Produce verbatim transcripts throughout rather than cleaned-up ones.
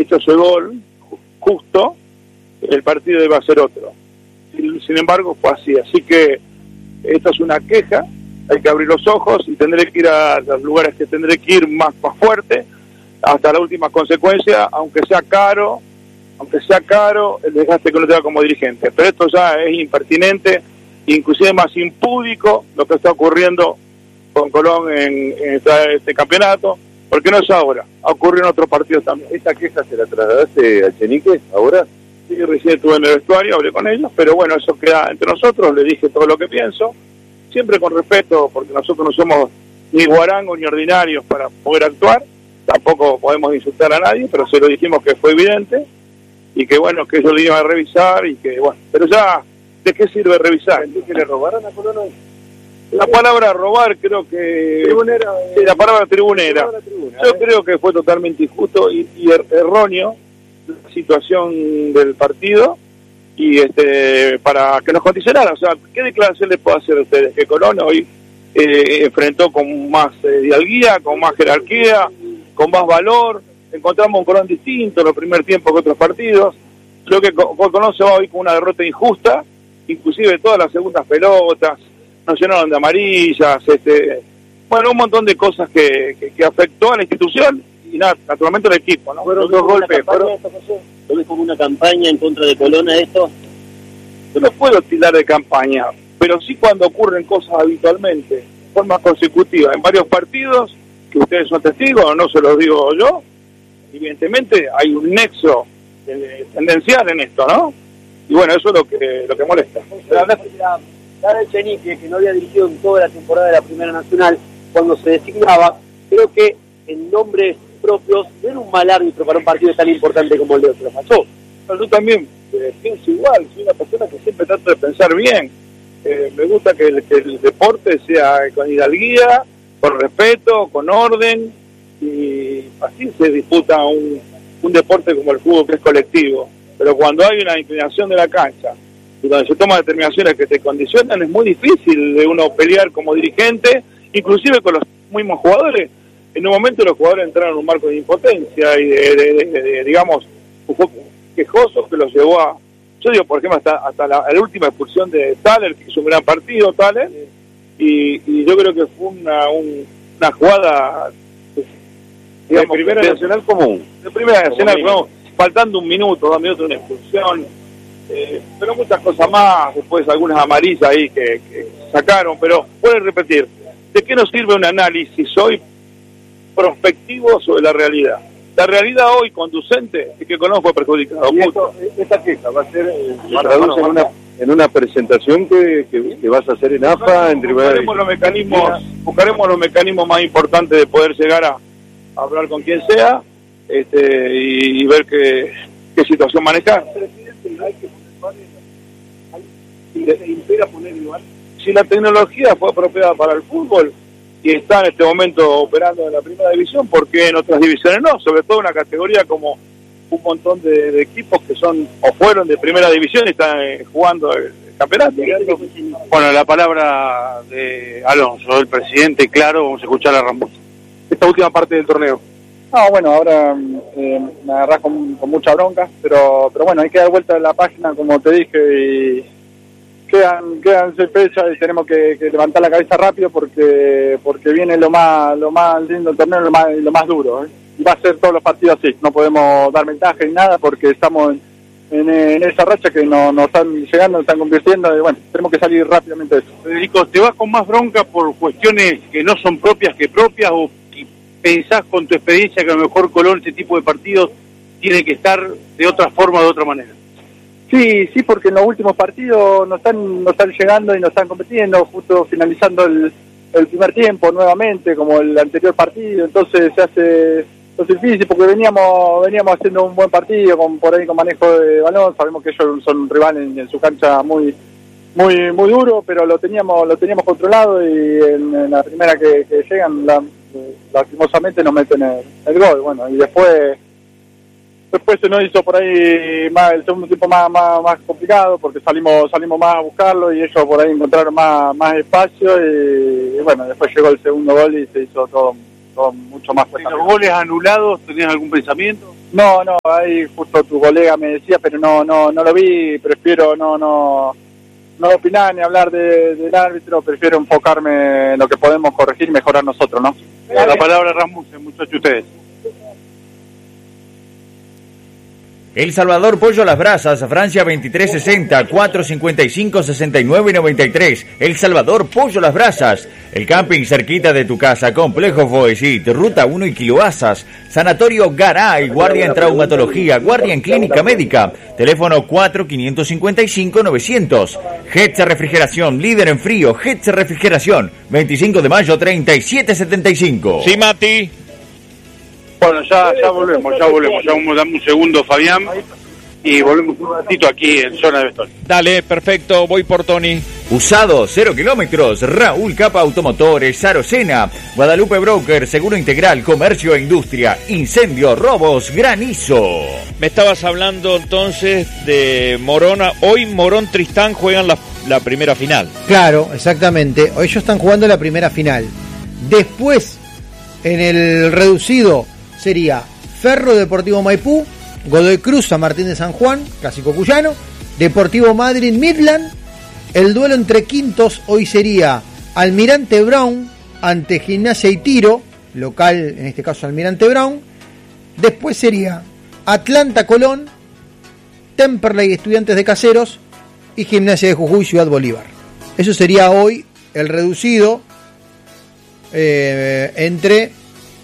hecho ese gol justo, el partido iba a ser otro. Sin embargo, fue así. Así que esto es una queja, hay que abrir los ojos y tendré que ir a los lugares que tendré que ir más, más fuerte, hasta la última consecuencia, aunque sea caro, aunque sea caro el desgaste que uno tenga como dirigente. Pero esto ya es impertinente, inclusive más impúdico lo que está ocurriendo con Colón en, en esta, este campeonato, porque no es ahora, ha ocurrido en otros partidos también. ¿Esta queja se la trasladaste a Chenique ahora? Sí, recién estuve en el vestuario, hablé con ellos, pero bueno, eso queda entre nosotros, le dije todo lo que pienso, siempre con respeto, porque nosotros no somos ni guarangos ni ordinarios para poder actuar, tampoco podemos insultar a nadie, pero se lo dijimos que fue evidente, y que bueno, que ellos le iban a revisar, y que bueno, pero ya, ¿de qué sirve revisar? ¿Que le robaron a Colón hoy? La palabra robar creo que... Tribunera. Eh, sí, la palabra tribunera. La tribuna, Yo eh. creo que fue totalmente injusto y, y er, erróneo la situación del partido, y este para que nos condicionara. O sea, ¿qué declaración les puedo hacer a ustedes? Que Colón hoy eh, enfrentó con más eh, dialguía, con más jerarquía, con más valor. Encontramos un Colón distinto en los primer tiempo que otros partidos. Creo que Colón se va hoy con una derrota injusta, inclusive todas las segundas pelotas nos llenaron de amarillas, este bueno, un montón de cosas que, que, que afectó a la institución y nada, naturalmente al equipo, ¿no? Fueron dos golpes, fueron... ¿Lo ves como una campaña en contra de Colón a esto? Yo no puedo tildar de campaña, pero sí cuando ocurren cosas habitualmente, de forma consecutiva, en varios partidos, que ustedes son testigos, no se los digo yo, evidentemente hay un nexo eh, tendencial en esto, ¿no? Y bueno, eso es lo que lo que molesta. La de Chenique, que no había dirigido en toda la temporada de la Primera Nacional, cuando se designaba, creo que en nombres propios no era un mal árbitro para un partido tan importante como el de otro. Pasó. Yo también eh, pienso igual, soy una persona que siempre trato de pensar bien. Eh, me gusta que el, que el deporte sea con hidalguía, con respeto, con orden, y así se disputa un, un deporte como el fútbol, que es colectivo. Pero cuando hay una inclinación de la cancha y donde se toman determinaciones que te condicionan, es muy difícil de uno pelear como dirigente, inclusive con los mismos jugadores. En un momento los jugadores entraron en un marco de impotencia y de, de, de, de, de digamos, quejosos que los llevó a... Yo digo, por ejemplo, hasta, hasta la, la última expulsión de Thaler, que hizo un gran partido, Thaler, y, y yo creo que fue una, un, una jugada... Digamos, de Primera de, Nacional común. De Primera Nacional, como faltando un minuto, dos minutos, una expulsión, eh, pero muchas cosas más, después algunas amarillas ahí que, que sacaron, pero pueden repetir, ¿de qué nos sirve un análisis hoy prospectivo sobre la realidad? La realidad hoy conducente es que Colón fue perjudicado. Y esto, esta queja va a ser, eh, se traduce en una, en una presentación que, que, que vas a hacer en A F A, en Tribunal. Buscaremos los mecanismos, buscaremos los mecanismos más importantes de poder llegar a, a hablar con quien sea, este, y, y ver qué, qué situación manejar. Si la tecnología fue apropiada para el fútbol y está en este momento operando en la primera división, ¿por qué en otras divisiones no? Sobre todo una categoría como un montón de, de equipos que son o fueron de primera división y están eh, jugando el, el campeonato. Bueno, la palabra de Alonso, el presidente, claro, vamos a escuchar a Ramos. Esta última parte del torneo. No, bueno, ahora eh, me agarrás con, con mucha bronca, pero pero bueno, hay que dar vuelta a la página, como te dije, y quedan quedan seis fechas y tenemos que, que levantar la cabeza rápido porque porque viene lo más lo más lindo del torneo, lo más lo más duro, ¿eh? Y va a ser todos los partidos así, no podemos dar ventaja ni nada porque estamos en, en, en esa racha que nos no están llegando, nos están convirtiendo, y bueno, tenemos que salir rápidamente de eso. Federico, ¿te vas con más bronca por cuestiones que no son propias que propias o pensás con tu experiencia que a lo mejor Colón, este tipo de partidos, tiene que estar de otra forma, de otra manera? Sí, sí, porque en los últimos partidos no están, no están llegando y no están compitiendo, justo finalizando el, el primer tiempo nuevamente, como el anterior partido, entonces se hace, es difícil porque veníamos veníamos haciendo un buen partido, con por ahí con manejo de balón, sabemos que ellos son rivales en, en su cancha muy muy muy duro, pero lo teníamos lo teníamos controlado y en, en la primera que, que llegan, la, lastimosamente nos meten el, el gol, bueno, y después después se nos hizo por ahí más el segundo tiempo más más, más complicado porque salimos salimos más a buscarlo y ellos por ahí encontraron más más espacio y, y bueno, después llegó el segundo gol y se hizo todo, todo mucho más fuerte. ¿Y los goles anulados, tenías algún pensamiento? No, no, ahí justo tu colega me decía, pero no, no, no lo vi, prefiero no, no, no opinar ni hablar de, del árbitro, prefiero enfocarme en lo que podemos corregir y mejorar nosotros, ¿no? La palabra Rasmussen, muchachos, ustedes. El Salvador Pollo a las Brasas, Francia veintitrés sesenta, cuatrocientos cincuenta y cinco, sesenta y nueve noventa y tres. El Salvador Pollo a las Brasas. El camping cerquita de tu casa, Complejo Foesit, Ruta uno y Quiloasas. Sanatorio Garay, guardia en traumatología, guardia en clínica médica. Teléfono cuatro cinco cinco cinco, novecientos. Hetze Refrigeración, líder en frío. Hetze Refrigeración, veinticinco de mayo, treinta y siete setenta y cinco. Sí, Mati. Bueno, ya, ya volvemos, ya volvemos. Ya vamos, dame un segundo, Fabián, y volvemos un ratito aquí en zona de vestuario. Dale, perfecto, voy por Tony. Usado, cero kilómetros, Raúl Capa Automotores, Arocena, Guadalupe Broker, Seguro Integral, Comercio e Industria, Incendio, Robos, Granizo. Me estabas hablando entonces de Morona. Hoy Morón Tristán juegan la, la primera final. Claro, exactamente. Hoy ellos están jugando la primera final. Después, en el reducido, sería Ferro Deportivo Maipú, Godoy Cruz San Martín de San Juan, clásico cuyano, Deportivo Madryn Midland. El duelo entre quintos hoy sería Almirante Brown ante Gimnasia y Tiro, local en este caso Almirante Brown. Después sería Atlanta Colón, Temperley Estudiantes de Caseros y Gimnasia de Jujuy Ciudad Bolívar. Eso sería hoy el reducido eh, entre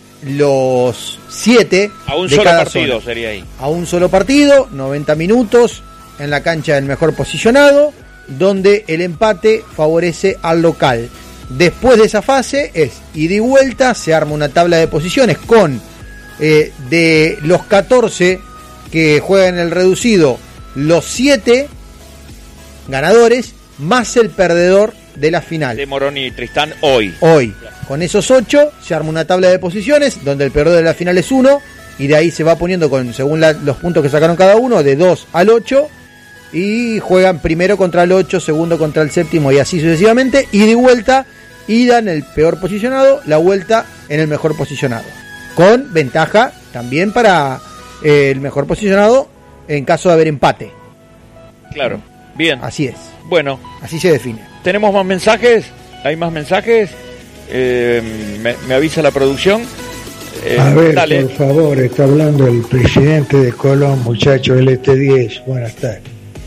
los siete a un de solo cada partido zona. sería ahí. A un solo partido, noventa minutos en la cancha del mejor posicionado, donde el empate favorece al local. Después de esa fase es ida y vuelta, se arma una tabla de posiciones con eh, de los catorce que juegan en el reducido, los siete ganadores más el perdedor de la final. De Morón y Tristán hoy. Hoy. Con esos ocho se arma una tabla de posiciones donde el perdedor de la final es uno y de ahí se va poniendo con según la, los puntos que sacaron cada uno, de dos al ocho, y juegan primero contra el ocho, segundo contra el séptimo y así sucesivamente, y de vuelta, ida en el peor posicionado, la vuelta en el mejor posicionado, con ventaja también para eh, el mejor posicionado en caso de haber empate. Claro, bien. Así es. Bueno, así se define. ¿Tenemos más mensajes? ¿Hay más mensajes? Eh, me, me avisa la producción. Eh, A ver, dale. por favor, está hablando el presidente de Colón, muchacho, el E T diez. Buenas tardes.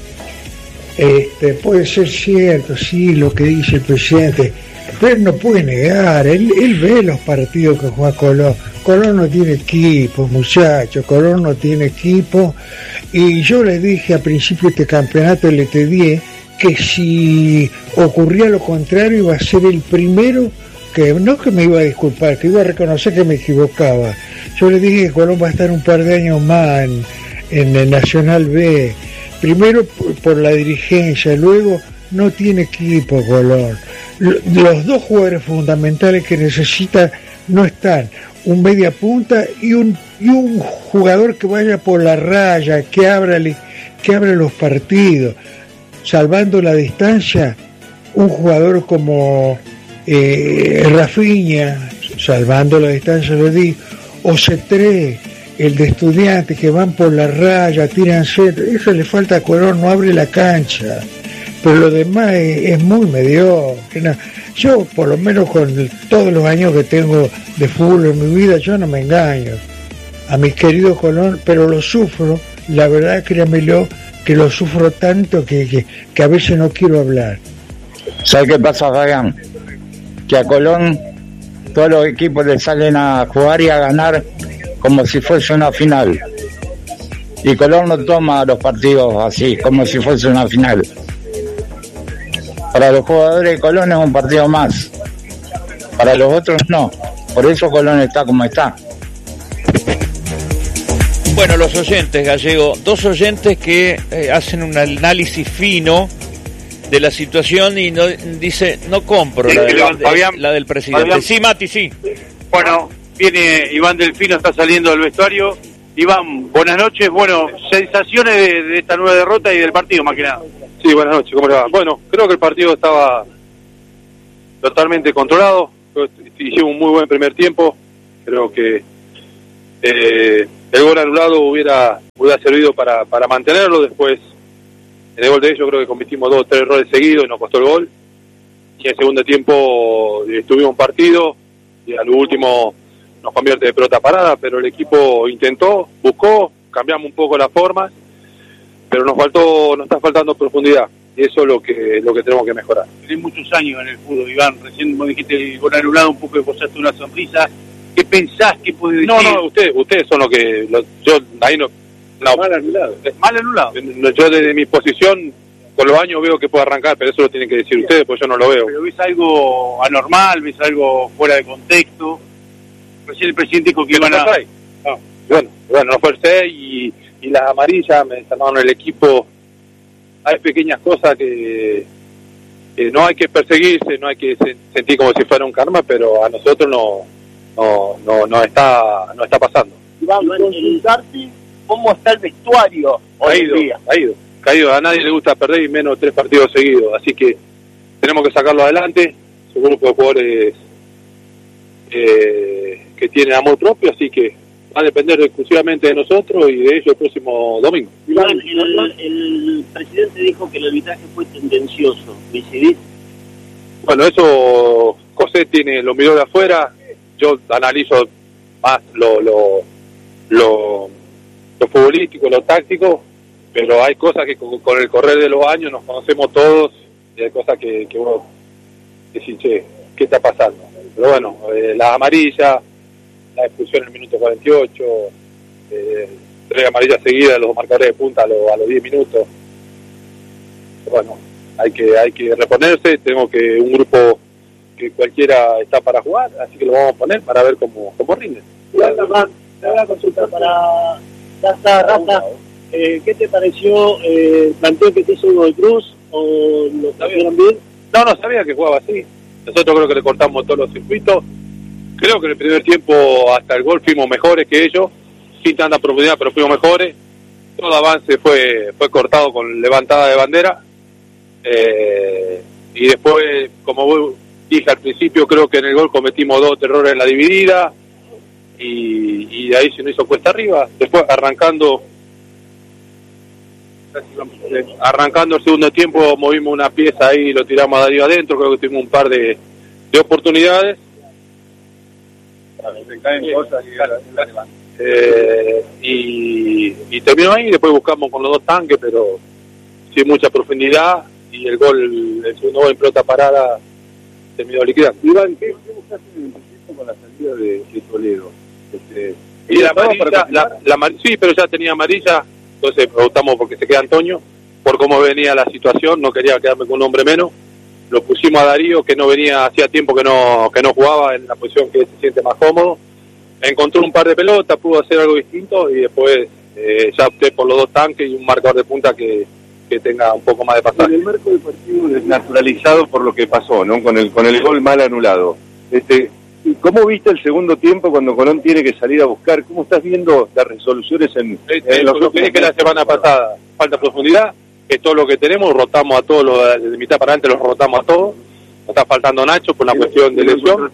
Este, puede ser cierto, sí, lo que dice el presidente, pero no puede negar, él, él ve los partidos que juega Colón. Colón no tiene equipo, muchachos, Colón no tiene equipo, y yo le dije a principio de este campeonato del E T diez que si ocurría lo contrario iba a ser el primero que, no que me iba a disculpar, que iba a reconocer que me equivocaba. Yo le dije que Colón va a estar un par de años más en, en el Nacional B, primero por, por la dirigencia, luego no tiene equipo Colón. Los dos jugadores fundamentales que necesita no están, un media punta y un y un jugador que vaya por la raya, que abra que abra los partidos, salvando la distancia, un jugador como eh, Rafinha, salvando la distancia, lo di, o Cetré, el de Estudiantes, que van por la raya, tiran centro, eso le falta a Colón, no abre la cancha, pero lo demás es, es muy mediocre. No. Yo, por lo menos con el, todos los años que tengo de fútbol en mi vida, yo no me engaño a mi querido Colón, pero lo sufro, la verdad, créamelo, que lo sufro tanto que, que, que a veces no quiero hablar. ¿Sabes qué pasa, Fabián? Que a Colón todos los equipos le salen a jugar y a ganar como si fuese una final. Y Colón no toma los partidos así, como si fuese una final. Para los jugadores de Colón es un partido más. Para los otros no. Por eso Colón está como está. Bueno, los oyentes, Gallego, dos oyentes que eh, hacen un análisis fino de la situación y no dice, no compro la, de, de, Fabián, la del presidente. Fabián. Sí, Mati, sí. Bueno, viene Iván Delfino, está saliendo del vestuario. Iván, buenas noches. Bueno, sensaciones de, de esta nueva derrota y del partido, más que nada. Sí, buenas noches, ¿cómo le va? Bueno, creo que el partido estaba totalmente controlado. Hicimos un muy buen primer tiempo. Creo que eh, el gol anulado hubiera hubiera servido para, para mantenerlo. Después, en el gol de ellos creo que cometimos dos o tres errores seguidos y nos costó el gol. Y en el segundo tiempo estuvimos un partido y a lo último nos convierte de pelota parada, pero el equipo intentó, buscó, cambiamos un poco las formas, pero nos faltó, nos está faltando profundidad. Y eso es lo que lo que tenemos que mejorar. Tenés muchos años en el fútbol, Iván. Recién vos dijiste el gol anulado, un poco esbozaste una sonrisa. ¿Qué pensás? ¿Qué podés decir? No, no, ustedes, ustedes son los que... Lo, yo ahí no... no mal anulado. Mal anulado. Yo desde mi posición, con los años veo que puedo arrancar, pero eso lo tienen que decir sí. ustedes, porque yo no lo veo. Pero ves algo anormal, ves algo fuera de contexto. Recién el presidente dijo que iban a... No. Bueno, bueno, no fue el seis y, y las amarillas me desarmaron el equipo. Hay pequeñas cosas que, que no hay que perseguirse, no hay que se, sentir como si fuera un karma, pero a nosotros no no no, no está no está pasando. Iván, consultarte cómo está el vestuario hoy Caído, en día. caído, caído. A nadie le gusta perder y menos tres partidos seguidos, así que tenemos que sacarlo adelante. Es un grupo de jugadores eh, que tienen amor propio, así que va a depender exclusivamente de nosotros y de ellos el próximo domingo. Iván, el, el presidente dijo que el arbitraje fue tendencioso. ¿Coincidís? Bueno, eso José tiene, lo miró de afuera, yo analizo más lo lo lo, lo futbolístico, lo táctico, pero hay cosas que con, con el correr de los años nos conocemos todos y hay cosas que, que vos decís, che, ¿qué está pasando? Pero bueno, eh, las amarillas, la expulsión en el minuto cuarenta y ocho, eh, tres amarillas seguidas, los marcadores de punta a, lo, a los diez minutos. Bueno, hay que hay que reponerse, tengo que un grupo que cualquiera está para jugar, así que lo vamos a poner para ver cómo, cómo rinde. Te voy a consultar para Raza, Raza, eh, ¿qué te pareció eh, el planteo que te hizo Godoy Cruz? ¿O lo sabían bien? No, no sabía que jugaba así. Nosotros creo que le cortamos todos los circuitos. Creo que en el primer tiempo hasta el gol fuimos mejores que ellos, sin tanta profundidad, pero fuimos mejores. Todo avance fue fue cortado con levantada de bandera. Eh, y después, como vos dije al principio, creo que en el gol cometimos dos errores en la dividida y, y de ahí se nos hizo cuesta arriba. Después arrancando arrancando el segundo tiempo movimos una pieza ahí y lo tiramos a Darío adentro. Creo que tuvimos un par de, de oportunidades. Se caen cosas y, la eh, y, y terminó ahí. Después buscamos con los dos tanques, pero sin mucha profundidad, y el gol, el segundo gol en pelota parada terminó liquidando. Iván, ¿qué, qué buscaste en el principio con la salida de, de Toledo? Este, y la amarilla, la, la, sí, pero ya tenía amarilla, entonces optamos porque se queda Antonio, por cómo venía la situación, no quería quedarme con un hombre menos. Lo pusimos a Darío, que no venía, hacía tiempo que no que no jugaba en la posición que se siente más cómodo. Encontró un par de pelotas, pudo hacer algo distinto y después eh, ya opté por los dos tanques y un marcador de punta que, que tenga un poco más de pasaje. En el marco del partido desnaturalizado por lo que pasó, ¿no? Con el con el gol mal anulado. Este, ¿cómo viste el segundo tiempo cuando Colón tiene que salir a buscar? ¿Cómo estás viendo las resoluciones en, en, en los lo que dije la semana pasada? Falta profundidad. Es todo lo que tenemos, rotamos a todos, los, de mitad para adelante los rotamos a todos. Nos está faltando Nacho por una cuestión de lesión.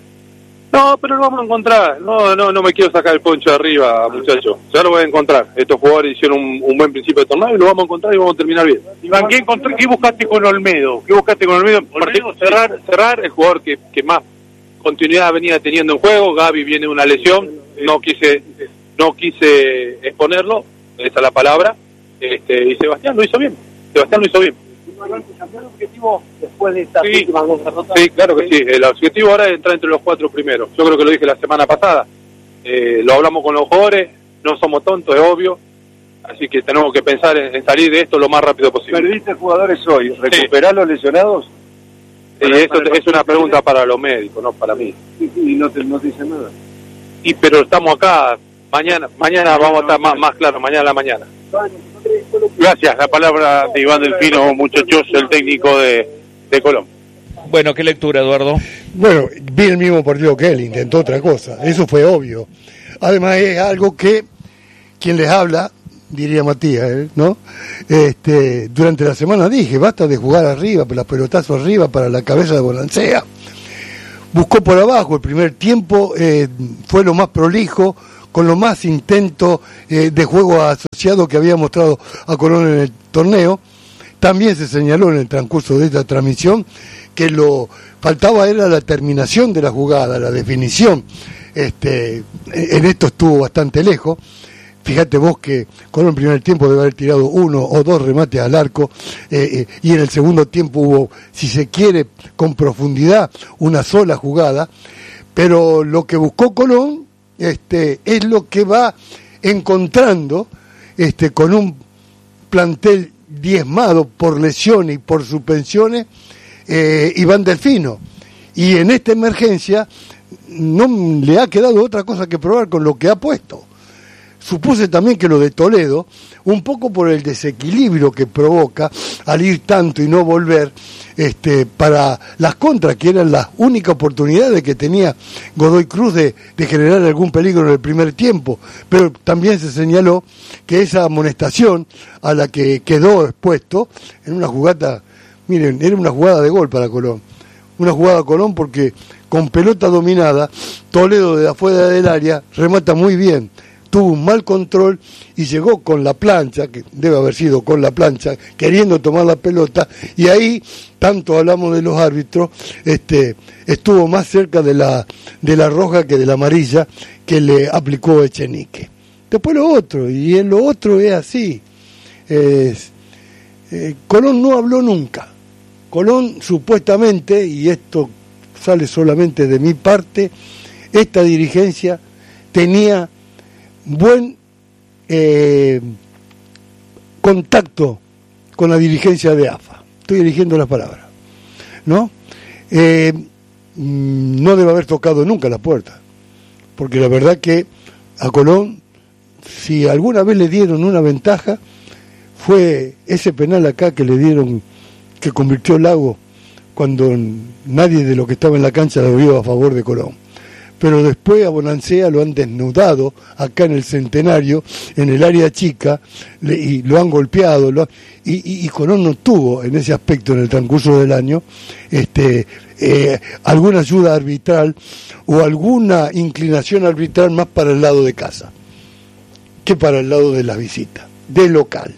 No, pero lo vamos a encontrar. No, no, no me quiero sacar el poncho de arriba, muchachos. Ya lo voy a encontrar. Estos jugadores hicieron un, un buen principio de torneo y lo vamos a encontrar y vamos a terminar bien. Iván, ¿qué, encontré, qué buscaste con Olmedo? ¿Qué buscaste con Olmedo? Olmedo cerrar, cerrar el jugador que, que más continuidad venía teniendo en juego. Gaby viene de una lesión. No quise, no quise exponerlo. Esa es la palabra. Este, y Sebastián lo hizo bien. Sebastián lo hizo bien. ¿Cambió el objetivo después de estas sí, últimas dos derrotas? Sí, claro que sí. El objetivo ahora es entrar entre los cuatro primeros. Yo creo que lo dije la semana pasada. Eh, lo hablamos con los jugadores. No somos tontos, es obvio. Así que tenemos que pensar en, en salir de esto lo más rápido posible. ¿Perdiste jugadores hoy? ¿Recuperás sí. los lesionados? Sí, eso es una pregunta para los médicos, no para mí. Sí, sí, y no te, no te dicen nada. Y pero estamos acá. Mañana mañana vamos a estar más, más claro, mañana a la mañana. Gracias, la palabra de Iván Delfino, muchachos, el técnico de, de Colón. Bueno, ¿qué lectura, Eduardo? Bueno, vi el mismo partido que él, intentó otra cosa, eso fue obvio. Además es algo que quien les habla, diría Matías, ¿no? Este, durante la semana dije, basta de jugar arriba, los pelotazos arriba para la cabeza de Bolancea. Buscó por abajo, el primer tiempo eh, fue lo más prolijo, con lo más intento eh, de juego asociado que había mostrado a Colón en el torneo. También se señaló en el transcurso de esta transmisión que lo faltaba era la terminación de la jugada, la definición. Este, en esto estuvo bastante lejos. Fíjate vos que Colón en el primer tiempo debe haber tirado uno o dos remates al arco, eh, eh, y en el segundo tiempo hubo, si se quiere, con profundidad, una sola jugada. Pero lo que buscó Colón este, es lo que va encontrando este, con un plantel diezmado por lesiones y por suspensiones, eh, Iván Delfino. Y en esta emergencia no le ha quedado otra cosa que probar con lo que ha puesto. Supuse también que lo de Toledo, un poco por el desequilibrio que provoca al ir tanto y no volver, este, para las contras, que eran las únicas oportunidades que tenía Godoy Cruz de, de generar algún peligro en el primer tiempo. Pero también se señaló que esa amonestación a la que quedó expuesto en una jugada, miren, era una jugada de gol para Colón. Una jugada a Colón porque con pelota dominada, Toledo de afuera del área remata muy bien. Tuvo un mal control y llegó con la plancha, que debe haber sido con la plancha, queriendo tomar la pelota, y ahí, tanto hablamos de los árbitros, este, estuvo más cerca de la, de la roja que de la amarilla que le aplicó Echenique. Después lo otro, y en lo otro es así. Es, eh, Colón no habló nunca. Colón supuestamente, y esto sale solamente de mi parte, esta dirigencia tenía buen eh, contacto con la dirigencia de A F A. Estoy eligiendo las palabras, ¿no? Eh, no debe haber tocado nunca la puerta, porque la verdad que a Colón, si alguna vez le dieron una ventaja, fue ese penal acá que le dieron, que convirtió Lago, cuando nadie de lo que estaba en la cancha lo vio a favor de Colón. Pero después a Bonancea lo han desnudado acá en el Centenario, en el área chica, le, y lo han golpeado, lo, y, y, y Colón no tuvo en ese aspecto en el transcurso del año este, eh, alguna ayuda arbitral o alguna inclinación arbitral más para el lado de casa que para el lado de la visita, de local.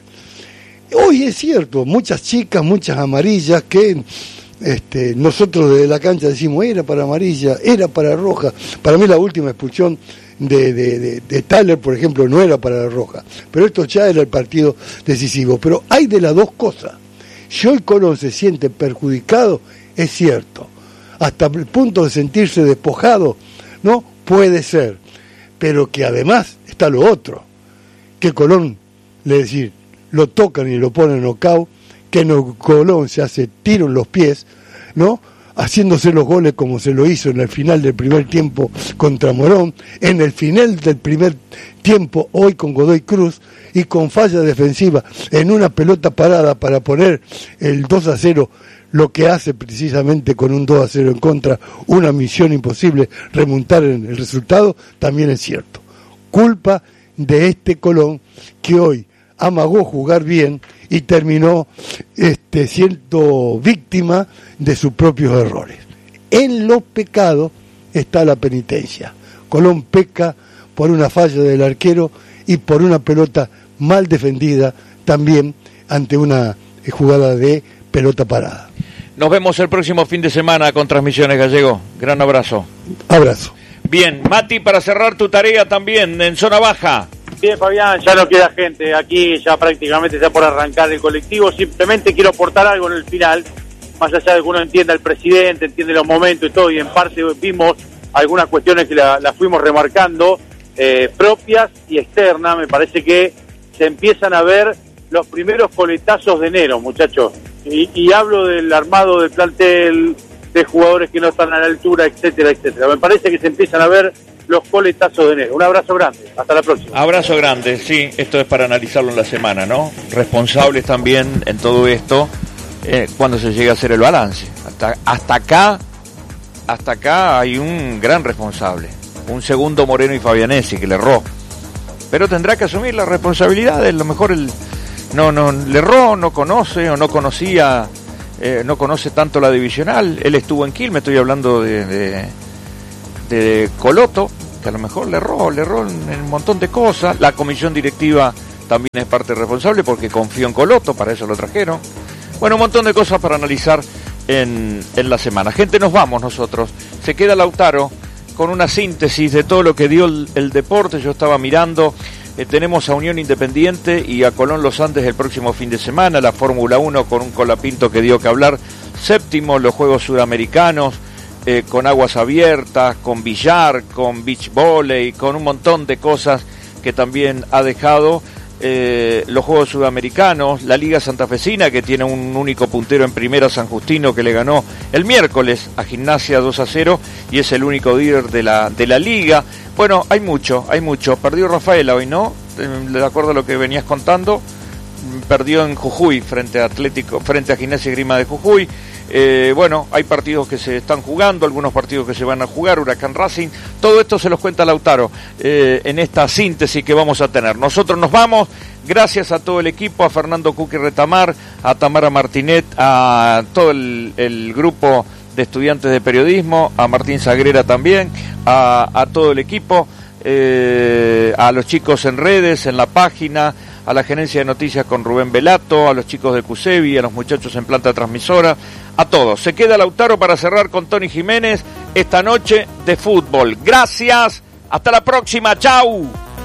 Hoy es cierto, muchas chicas, muchas amarillas que... Este, nosotros desde la cancha decimos era para amarilla, era para roja. Para mí la última expulsión de, de, de, de Thaler, por ejemplo, no era para la roja, pero esto ya era el partido decisivo. Pero hay de las dos cosas. Si hoy Colón se siente perjudicado, es cierto, hasta el punto de sentirse despojado, no puede ser, pero que además está lo otro, que Colón, le decir, lo tocan y lo ponen en knockout, que no, Colón se hace tiro en los pies, ¿no? Haciéndose los goles como se lo hizo en el final del primer tiempo contra Morón, en el final del primer tiempo hoy con Godoy Cruz, y con falla defensiva en una pelota parada para poner el dos a cero, lo que hace precisamente con un dos a cero en contra una misión imposible remontar en el resultado, también es cierto. Culpa de este Colón que hoy amagó jugar bien y terminó este, siendo víctima de sus propios errores. En los pecados está la penitencia. Colón peca por una falla del arquero y por una pelota mal defendida también ante una jugada de pelota parada. Nos vemos el próximo fin de semana con Transmisiones Gallego. Gran abrazo. Abrazo. Bien, Mati, para cerrar tu tarea también en zona baja. Bien, Fabián, ya no queda gente aquí, ya prácticamente está por arrancar el colectivo. Simplemente quiero aportar algo en el final, más allá de que uno entienda el presidente, entiende los momentos y todo, y en parte vimos algunas cuestiones que las la fuimos remarcando, eh, propias y externas. Me parece que se empiezan a ver los primeros coletazos de enero, muchachos. Y, y hablo del armado del plantel, de jugadores que no están a la altura, etcétera, etcétera. Me parece que se empiezan a ver los coletazos de enero. Un abrazo grande, hasta la próxima. Abrazo grande, sí, esto es para analizarlo en la semana, ¿no? Responsables también en todo esto, eh, cuando se llegue a hacer el balance. Hasta, hasta acá, hasta acá hay un gran responsable, un segundo Moreno y Fabianesi que le erró, pero tendrá que asumir la responsabilidad. A lo mejor el, no, no, le erró, no conoce o no conocía, eh, no conoce tanto la divisional. Él estuvo en Quilmes, estoy hablando de, de, de Coloto, que a lo mejor le erró, le erró en, en un montón de cosas. La comisión directiva también es parte responsable porque confió en Coloto, para eso lo trajeron. Bueno, un montón de cosas para analizar en, en la semana. Gente, nos vamos nosotros. Se queda Lautaro con una síntesis de todo lo que dio el, el deporte. Yo estaba mirando, eh, tenemos a Unión Independiente y a Colón Los Andes el próximo fin de semana, la Fórmula uno con un Colapinto que dio que hablar, séptimo los Juegos Sudamericanos, eh, con aguas abiertas, con billar, con beach volley, con un montón de cosas que también ha dejado eh, los Juegos Sudamericanos, la Liga Santafesina, que tiene un único puntero en primera, San Justino, que le ganó el miércoles a Gimnasia dos a cero y es el único líder de la, de la liga. Bueno, hay mucho, hay mucho. Perdió Rafaela hoy, ¿no? De acuerdo a lo que venías contando, perdió en Jujuy frente a Atlético, frente a Gimnasia y Grima de Jujuy. Eh, bueno, hay partidos que se están jugando, algunos partidos que se van a jugar, Huracán Racing, todo esto se los cuenta Lautaro eh, en esta síntesis que vamos a tener. Nosotros nos vamos, gracias a todo el equipo, a Fernando Cuqui Retamar, a Tamara Martinet, a todo el, el grupo de estudiantes de periodismo, a Martín Sagrera también, a, a todo el equipo, eh, a los chicos en redes, en la página, a la gerencia de noticias con Rubén Velato, a los chicos de Cusevi, a los muchachos en planta transmisora, a todos. Se queda Lautaro para cerrar con Tony Jiménez esta noche de fútbol. Gracias, hasta la próxima, chau.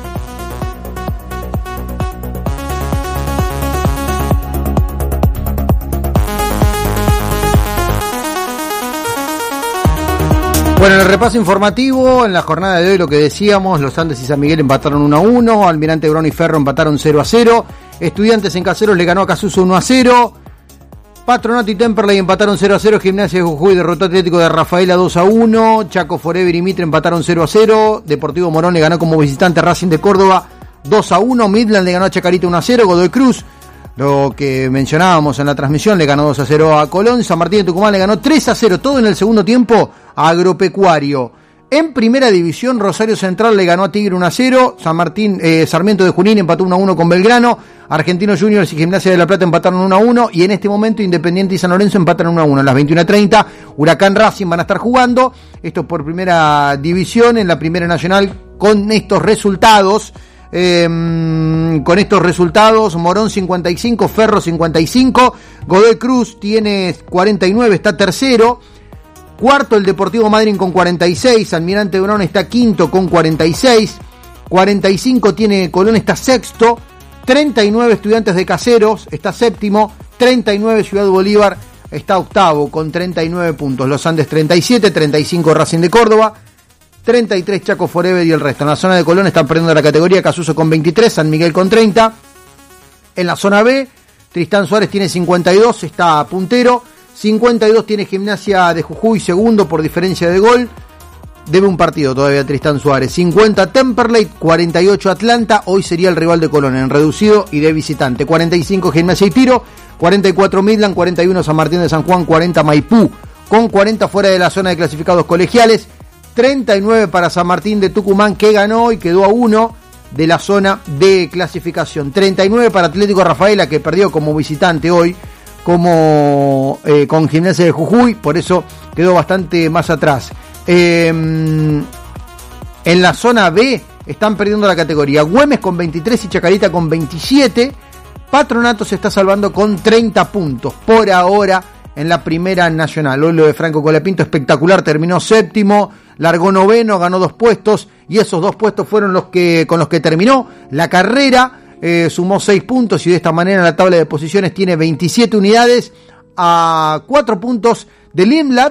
Bueno, en el repaso informativo, en la jornada de hoy lo que decíamos, Los Andes y San Miguel empataron uno a uno, Almirante Brown y Ferro empataron cero a cero, Estudiantes en Caseros le ganó a Casuso uno a cero, Patronato y Temperley empataron cero a cero, Gimnasia de Jujuy derrotó Atlético de Rafaela dos a uno, Chaco Forever y Mitre empataron cero a cero, Deportivo Morón le ganó como visitante a Racing de Córdoba dos a uno, Midland le ganó a Chacarita uno a cero, Godoy Cruz, lo que mencionábamos en la transmisión, le ganó dos a cero a Colón, San Martín de Tucumán le ganó tres a cero, todo en el segundo tiempo a Agropecuario. En primera división, Rosario Central le ganó a Tigre uno a cero, San Martín, eh, Sarmiento de Junín empató uno a uno con Belgrano, Argentinos Juniors y Gimnasia de la Plata empataron uno a uno, y en este momento Independiente y San Lorenzo empatan uno a uno. A las veintiuna treinta, Huracán Racing van a estar jugando, esto por primera división, en la primera nacional, con estos resultados. Eh, con estos resultados, Morón cincuenta y cinco, Ferro cincuenta y cinco, Godoy Cruz tiene cuarenta y nueve, está tercero, cuarto el Deportivo Madryn con cuarenta y seis, Almirante Brown está quinto con cuarenta y seis, cuarenta y cinco tiene Colón, está sexto, treinta y nueve Estudiantes de Caseros está séptimo, treinta y nueve Ciudad Bolívar está octavo con treinta y nueve puntos, Los Andes treinta y siete, treinta y cinco Racing de Córdoba, treinta y tres Chaco Forever y el resto. En la zona de Colón están perdiendo la categoría Casuso con veintitrés, San Miguel con treinta. En la zona B, Tristán Suárez tiene cincuenta y dos, está puntero. cincuenta y dos tiene Gimnasia de Jujuy, segundo por diferencia de gol. Debe un partido todavía Tristán Suárez. cincuenta Temperley, cuarenta y ocho Atlanta. Hoy sería el rival de Colón en reducido y de visitante. cuarenta y cinco Gimnasia y Tiro, cuarenta y cuatro Midland, cuarenta y uno San Martín de San Juan, cuarenta Maipú. Con cuarenta fuera de la zona de clasificados colegiales. treinta y nueve para San Martín de Tucumán, que ganó y quedó a uno de la zona de clasificación. treinta y nueve para Atlético Rafaela, que perdió como visitante hoy como eh, con Gimnasia de Jujuy, por eso quedó bastante más atrás. Eh, en la zona B están perdiendo la categoría Güemes con veintitrés y Chacarita con veintisiete. Patronato se está salvando con treinta puntos por ahora en la primera nacional. Hoy lo de Franco Colapinto espectacular, terminó séptimo, largó noveno, ganó dos puestos y esos dos puestos fueron los que con los que terminó la carrera. Eh, sumó seis puntos y de esta manera la tabla de posiciones tiene veintisiete unidades a cuatro puntos de Lindblad,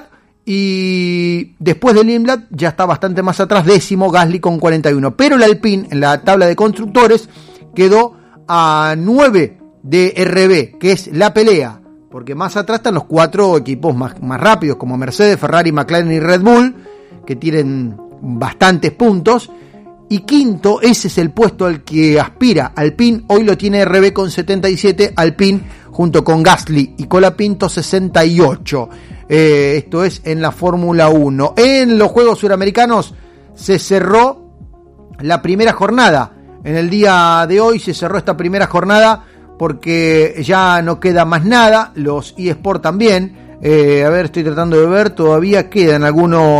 y después de Lindblad ya está bastante más atrás, décimo Gasly con cuarenta y uno, pero el Alpine en la tabla de constructores quedó a nueve de R B, que es la pelea, porque más atrás están los cuatro equipos más, más rápidos como Mercedes, Ferrari, McLaren y Red Bull, que tienen bastantes puntos. Y quinto, ese es el puesto al que aspira Alpine, hoy lo tiene R B con setenta y siete, Alpine junto con Gasly y Colapinto sesenta y ocho. Eh, esto es en la Fórmula uno. En los Juegos Suramericanos se cerró la primera jornada. En el día de hoy se cerró esta primera jornada porque ya no queda más nada. Los eSport también. Eh, a ver, estoy tratando de ver, todavía quedan algunos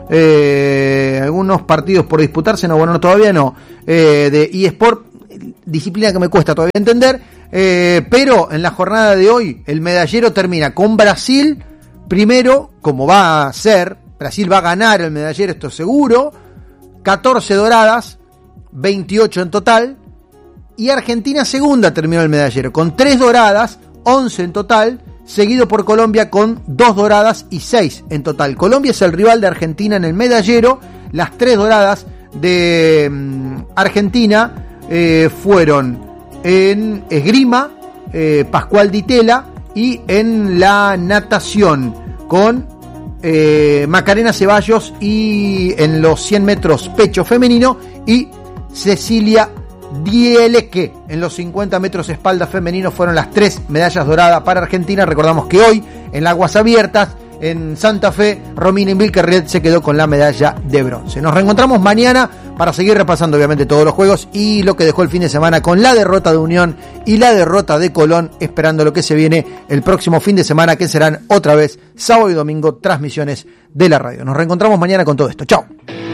eh, algunos partidos por disputarse, no, bueno, no, todavía no, eh, de eSport, disciplina que me cuesta todavía entender, eh, pero en la jornada de hoy el medallero termina con Brasil primero, como va a ser, Brasil va a ganar el medallero, esto seguro, catorce doradas, veintiocho en total, y Argentina segunda terminó el medallero, con tres doradas, once en total, seguido por Colombia con dos doradas y seis en total. Colombia es el rival de Argentina en el medallero, las tres doradas de um, Argentina eh, fueron en esgrima, eh, Pascual Di Tella, y en la natación con eh, Macarena Ceballos, y en los cien metros pecho femenino, y Cecilia Dieleque en los cincuenta metros espalda femenino. Fueron las tres medallas doradas para Argentina. Recordamos que hoy en aguas abiertas en Santa Fe, Romina Invilkerred se quedó con la medalla de bronce. Nos reencontramos mañana para seguir repasando obviamente todos los juegos y lo que dejó el fin de semana con la derrota de Unión y la derrota de Colón, esperando lo que se viene el próximo fin de semana, que serán otra vez sábado y domingo transmisiones de la radio. Nos reencontramos mañana con todo esto. Chao.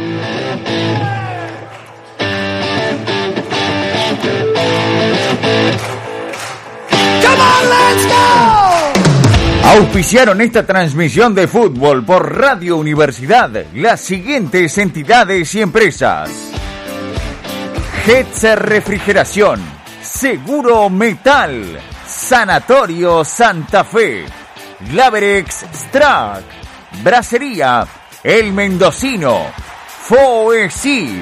Auspiciaron esta transmisión de fútbol por Radio Universidad las siguientes entidades y empresas: Hetzer Refrigeración, Seguro Metal, Sanatorio Santa Fe, Glaverex Strack, Bracería El Mendocino, Foesit,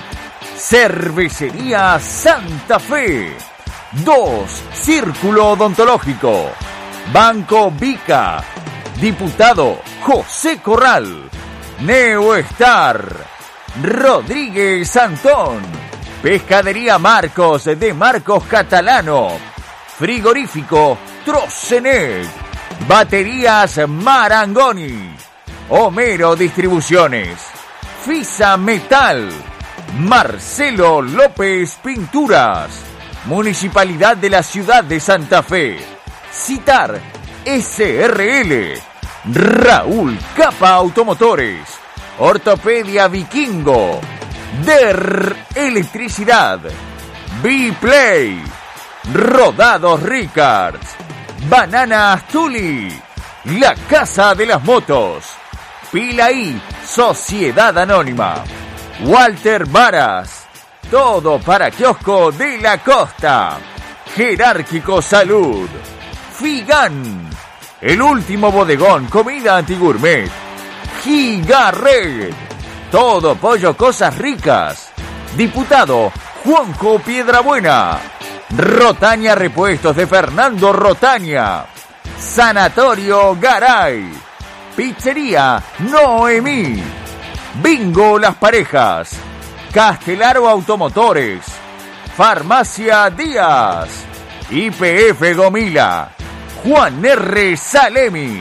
Cervecería Santa Fe, dos Círculo Odontológico, Banco Vica, Diputado José Corral, Neostar, Rodríguez Antón, Pescadería Marcos de Marcos Catalano, Frigorífico Trocenet, Baterías Marangoni, Homero Distribuciones, Fisa Metal, Marcelo López Pinturas, Municipalidad de la Ciudad de Santa Fe, Citar S R L, Raúl Capa Automotores, Ortopedia Vikingo, D E R Electricidad, B-Play, Rodados Ricards, Bananas Tuli, La Casa de las Motos, Pilaí Sociedad Anónima, Walter Varas, todo para kiosco de la costa, Jerárquico Salud, Figan, el último bodegón, comida antigourmet, Gigarred, todo pollo, cosas ricas, Diputado Juanjo Piedrabuena, Rotaña Repuestos de Fernando Rotaña, Sanatorio Garay, Pizzería Noemí, Bingo Las Parejas, Castelaro Automotores, Farmacia Díaz, I P F Gomila, Juan R. Salemi,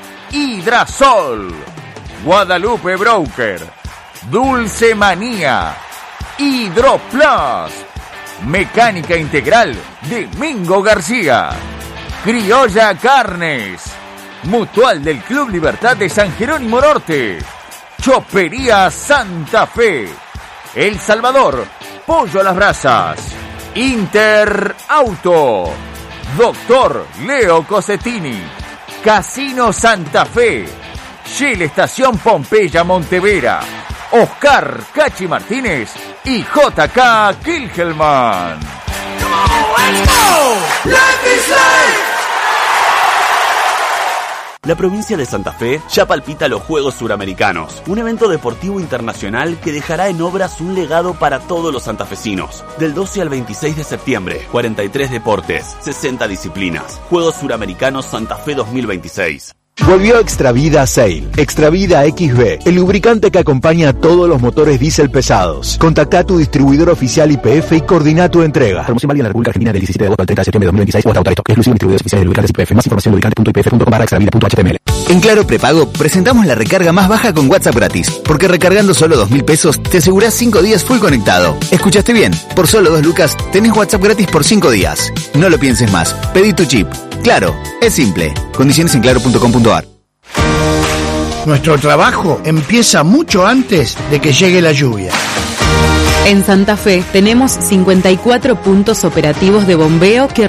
Hidrasol, Guadalupe Broker, Dulce Manía, Hidroplus, Mecánica Integral de Mingo García, Criolla Carnes, Mutual del Club Libertad de San Jerónimo Norte, Chopería Santa Fe, El Salvador, Pollo a las Brasas, Inter Auto, Doctor Leo Cosetini, Casino Santa Fe, Shell Estación Pompeya Montevera, Oscar Cachi Martínez y J K Kilgelman. La provincia de Santa Fe ya palpita los Juegos Suramericanos, un evento deportivo internacional que dejará en obras un legado para todos los santafesinos. Del doce al veintiséis de septiembre, cuarenta y tres deportes, sesenta disciplinas. Juegos Suramericanos Santa Fe dos mil veintiséis. Volvió Extravida Sail, Extravida X B, el lubricante que acompaña a todos los motores diésel pesados. Contacta a tu distribuidor oficial Y P F y coordina tu entrega. Promoción válida en la República Argentina del diecisiete de agosto al treinta de septiembre de dos mil veintiséis o hasta autorizado. Exclusivo distribuidores oficiales de lubricantes Y P F. Más información en lubricante punto i p f punto com barra extravida punto h t m l. En Claro Prepago presentamos la recarga más baja con WhatsApp gratis, porque recargando solo dos mil pesos te asegurás cinco días full conectado. ¿Escuchaste bien? Por solo dos lucas tenés WhatsApp gratis por cinco días. No lo pienses más. Pedí tu chip. Claro, es simple. Condiciones en claro punto com punto a r. Nuestro trabajo empieza mucho antes de que llegue la lluvia. En Santa Fe tenemos cincuenta y cuatro puntos operativos de bombeo que